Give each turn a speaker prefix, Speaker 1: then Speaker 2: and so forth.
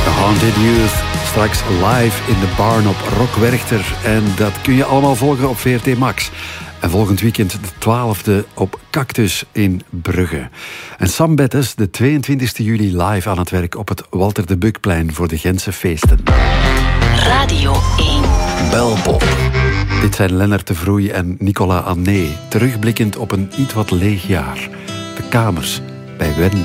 Speaker 1: Haunted Youth, straks live in de Barn op Rock Werchter. En dat kun je allemaal volgen op VRT Max. En volgend weekend de 12e op Cactus in Brugge. En Sam Bettes de 22 juli live aan het werk op het Walter de Buckplein voor de Gentse feesten.
Speaker 2: Radio 1.
Speaker 1: Belpop. Dit zijn Lennart de Vroei en Nicolas Anné. Terugblikkend op een iets wat leeg jaar. De kamers bij Wendy.